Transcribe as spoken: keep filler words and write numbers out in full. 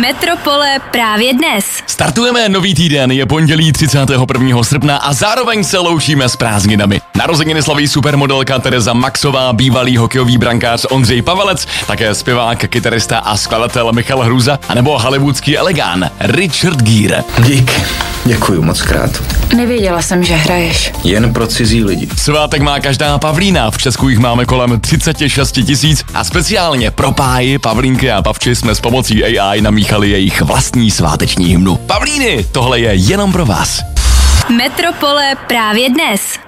Metropole právě dnes. Startujeme nový týden, je pondělí třicátého prvního srpna a zároveň se loučíme s prázdninami. Narozeniny slaví supermodelka Tereza Maxová, bývalý hokejový brankář Ondřej Pavelec, také zpěvák, kytarista a skladatel Michal Hruza, anebo hollywoodský elegán Richard Gere. Díky, děkuju moc krát. Nevěděla jsem, že hraješ. Jen pro cizí lidi. Svátek má každá Pavlína, v Česku jich máme kolem třicet šest tisíc a speciálně pro páji, Pavlínky a Pavči jsme s pomocí A I namíchali jejich vlastní sváteční hymnu. Pavlíny, tohle je jenom pro vás. Metropole právě dnes.